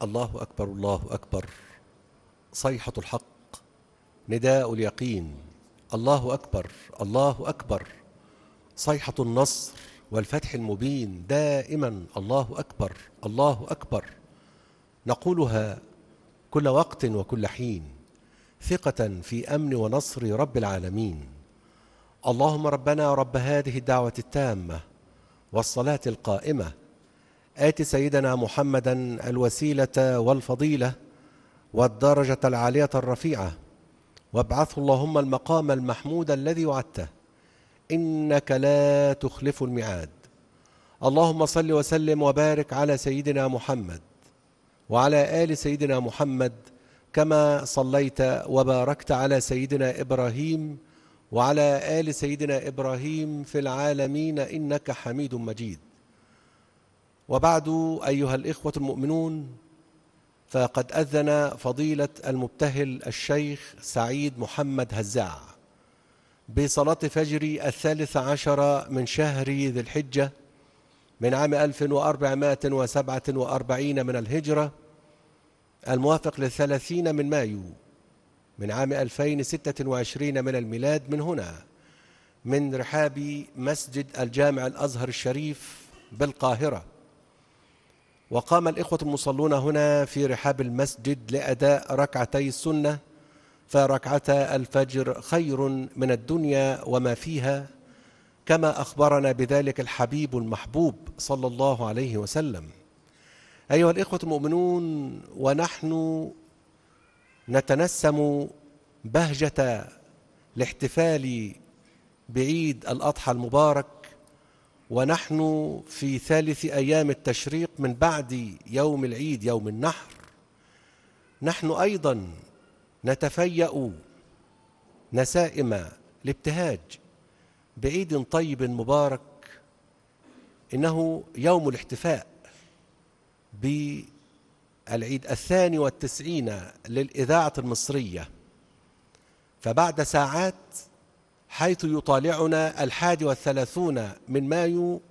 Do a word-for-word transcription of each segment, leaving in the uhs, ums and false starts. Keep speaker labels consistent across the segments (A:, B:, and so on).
A: الله أكبر الله أكبر. صيحة الحق، نداء اليقين. الله أكبر الله أكبر. صيحة النصر والفتح المبين. دائما الله أكبر الله أكبر، نقولها كل وقت وكل حين، ثقة في أمن ونصر رب العالمين. اللهم ربنا رب هذه الدعوة التامة والصلاة القائمة، آت سيدنا محمدا الوسيلة والفضيلة والدرجة العالية الرفيعة، وابعثه اللهم المقام المحمود الذي وعدته، إنك لا تخلف الميعاد. اللهم صل وسلم وبارك على سيدنا محمد وعلى آل سيدنا محمد، كما صليت وباركت على سيدنا إبراهيم وعلى آل سيدنا إبراهيم في العالمين إنك حميد مجيد. وبعد، أيها الإخوة المؤمنون، فقد أذن فضيلة المبتهل الشيخ سعيد محمد هزاع بصلاة فجر الثالث عشر من شهر ذي الحجة من عام ألف وأربعمائة وسبعة وأربعين من الهجرة، الموافق للثلاثين من مايو من عام ألفين وستة وعشرين من الميلاد، من هنا من رحاب مسجد الجامع الأزهر الشريف بالقاهرة. وقام الإخوة المصلون هنا في رحاب المسجد لأداء ركعتي السنة، فركعتا الفجر خير من الدنيا وما فيها، كما أخبرنا بذلك الحبيب المحبوب صلى الله عليه وسلم. أيها الإخوة المؤمنون، ونحن نتنسم بهجة الاحتفال بعيد الأضحى المبارك، ونحن في ثالث أيام التشريق من بعد يوم العيد يوم النحر، نحن أيضا نتفيأ نسائم الابتهاج بعيد طيب مبارك، إنه يوم الاحتفاء بالعيد الثاني والتسعين للإذاعة المصرية. فبعد ساعات، حيث يطالعنا الحادي والثلاثون من مايو،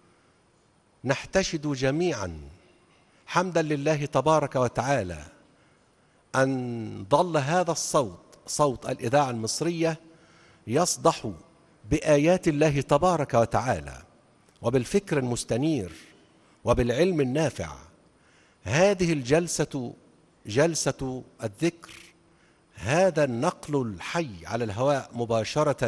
A: نحتشد جميعا حمدا لله تبارك وتعالى أن ظل هذا الصوت، صوت الإذاعة المصرية، يصدح بآيات الله تبارك وتعالى وبالفكر المستنير وبالعلم النافع. هذه الجلسة جلسة الذكر، هذا النقل الحي على الهواء مباشرة